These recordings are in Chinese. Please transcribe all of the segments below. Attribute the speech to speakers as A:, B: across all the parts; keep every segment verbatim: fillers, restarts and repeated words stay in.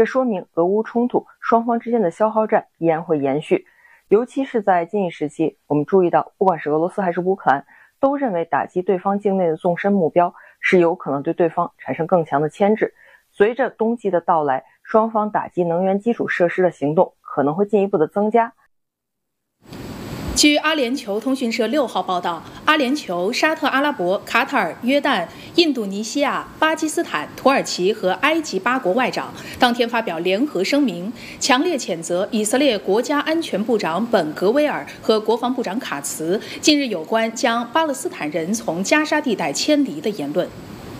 A: 这说明俄乌冲突双方之间的消耗战依然会延续。尤其是在近一时期，我们注意到，不管是俄罗斯还是乌克兰，都认为打击对方境内的纵深目标是有可能对对方产生更强的牵制。随着冬季的到来，双方打击能源基础设施的行动可能会进一步的增加。
B: 据阿联酋通讯社六号报道，阿联酋、沙特阿拉伯、卡塔尔、约旦、印度尼西亚、巴基斯坦、土耳其和埃及八国外长当天发表联合声明，强烈谴责以色列国家安全部长本·格维尔和国防部长卡茨近日有关将巴勒斯坦人从加沙地带迁离的言论。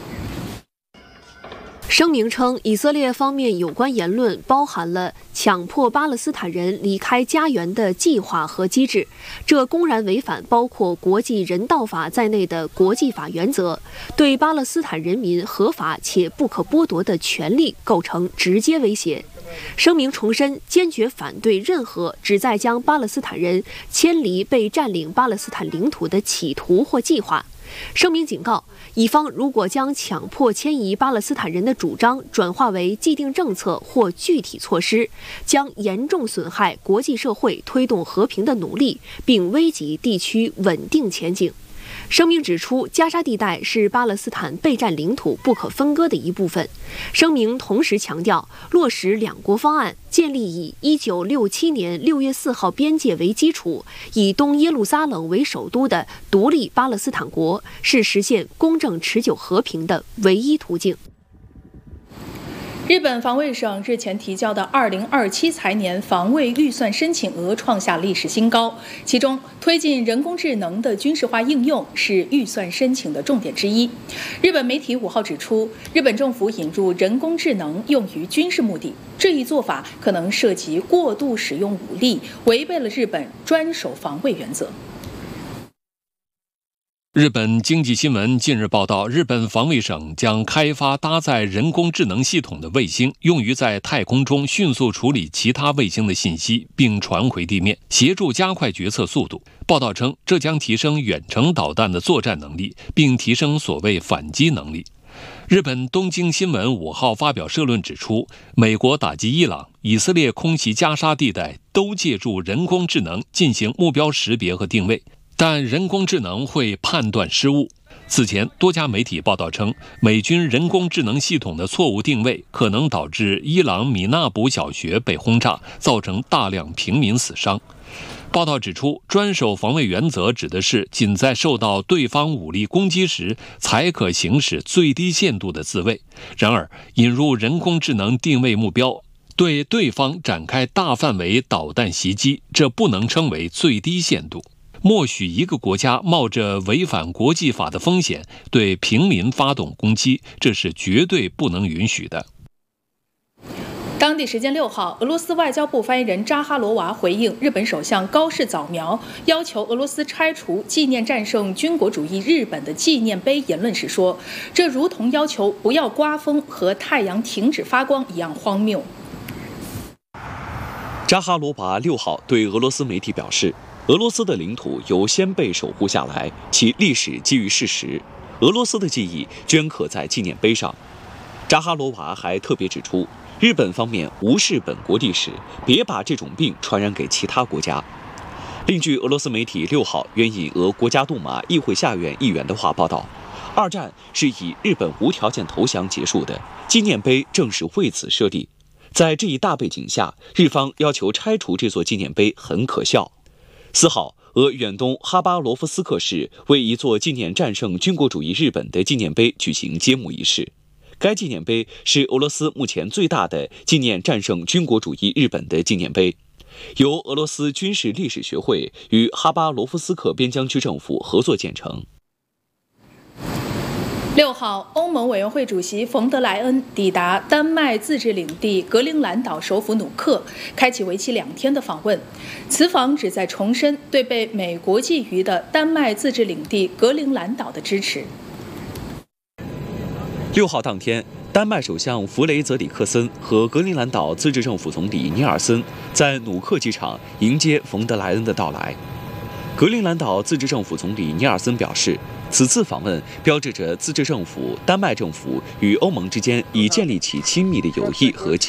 C: 声明称，以色列方面有关言论包含了强迫巴勒斯坦人离开家园的计划和机制，这公然违反包括国际人道法在内的国际法原则，对巴勒斯坦人民合法且不可剥夺的权利构成直接威胁。声明重申，坚决反对任何旨在将巴勒斯坦人迁离被占领巴勒斯坦领土的企图或计划。声明警告，以方如果将强迫迁移巴勒斯坦人的主张转化为既定政策或具体措施，将严重损害国际社会推动和平的努力，并危及地区稳定前景。声明指出，加沙地带是巴勒斯坦备战领土不可分割的一部分。声明同时强调，落实两国方案，建立以一九六七年六月四号边界为基础，以东耶路撒冷为首都的独立巴勒斯坦国，是实现公正持久和平的唯一途径。
B: 日本防卫省日前提交的二零二七财年防卫预算申请额创下历史新高，其中推进人工智能的军事化应用是预算申请的重点之一。日本媒体五号指出，日本政府引入人工智能用于军事目的，这一做法可能涉及过度使用武力，违背了日本专守防卫原则。
D: 日本经济新闻近日报道，日本防卫省将开发搭载人工智能系统的卫星，用于在太空中迅速处理其他卫星的信息，并传回地面，协助加快决策速度。报道称，这将提升远程导弹的作战能力，并提升所谓反击能力。日本东京新闻五号发表社论指出，美国打击伊朗、以色列空袭加沙地带都借助人工智能进行目标识别和定位，但人工智能会判断失误。此前，多家媒体报道称，美军人工智能系统的错误定位可能导致伊朗米纳卜小学被轰炸，造成大量平民死伤。报道指出，专守防卫原则指的是仅在受到对方武力攻击时才可行使最低限度的自卫。然而，引入人工智能定位目标，对对方展开大范围导弹袭击，这不能称为最低限度。默许一个国家冒着违反国际法的风险对平民发动攻击，这是绝对不能允许的。
B: 当地时间六号，俄罗斯外交部发言人扎哈罗娃回应日本首相高市早苗要求俄罗斯拆除纪念战胜军国主义日本的纪念碑言论时说，这如同要求不要刮风和太阳停止发光一样荒谬。
E: 扎哈罗娃六号对俄罗斯媒体表示，俄罗斯的领土由先辈守护下来，其历史基于事实，俄罗斯的记忆镌刻在纪念碑上。扎哈罗娃还特别指出，日本方面无视本国历史，别把这种病传染给其他国家。另据俄罗斯媒体六号援引俄国家杜马议会下院议员的话报道，二战是以日本无条件投降结束的，纪念碑正是为此设立。在这一大背景下，日方要求拆除这座纪念碑很可笑。四号，俄远东哈巴罗夫斯克市为一座纪念战胜军国主义日本的纪念碑举行揭幕仪式。该纪念碑是俄罗斯目前最大的纪念战胜军国主义日本的纪念碑，由俄罗斯军事历史学会与哈巴罗夫斯克边疆区政府合作建成。
B: 六号，欧盟委员会主席冯德莱恩抵达丹麦自治领地格陵兰岛首府努克，开启为期两天的访问。此访旨在重申对被美国觊觎的丹麦自治领地格陵兰岛的支持。
E: 六号当天，丹麦首相弗雷泽里克森和格陵兰岛自治政府总理尼尔森在努克机场迎接冯德莱恩的到来。格陵兰岛自治政府总理尼尔森表示，此次访问标志着自治政府丹麦政府与欧盟之间已建立起亲密的友谊和